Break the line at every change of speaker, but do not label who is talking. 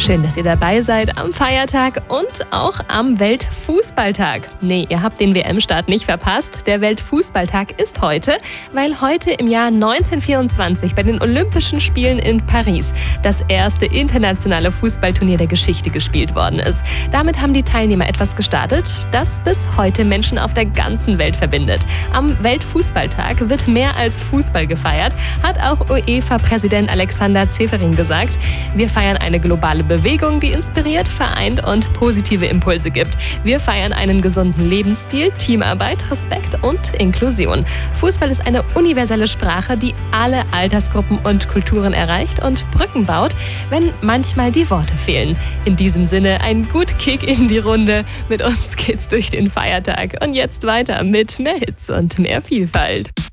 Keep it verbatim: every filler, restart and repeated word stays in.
Schön, dass ihr dabei seid am Feiertag und auch am Weltfußballtag. Nee, ihr habt den W M-Start nicht verpasst. Der Weltfußballtag ist heute, weil heute im Jahr neunzehnhundertvierundzwanzig bei den Olympischen Spielen in Paris das erste internationale Fußballturnier der Geschichte gespielt worden ist. Damit haben die Teilnehmer etwas gestartet, das bis heute Menschen auf der ganzen Welt verbindet. Am Weltfußballtag wird mehr als Fußball gefeiert, hat auch UEFA-Präsident Alexander Ceferin gesagt. Wir feiern eine globale Bewegung, die inspiriert, vereint und positive Impulse gibt. Wir feiern einen gesunden Lebensstil, Teamarbeit, Respekt und Inklusion. Fußball ist eine universelle Sprache, die alle Altersgruppen und Kulturen erreicht und Brücken baut, wenn manchmal die Worte fehlen. In diesem Sinne ein gut Kick in die Runde. Mit uns geht's durch den Feiertag und jetzt weiter mit mehr Hits und mehr Vielfalt.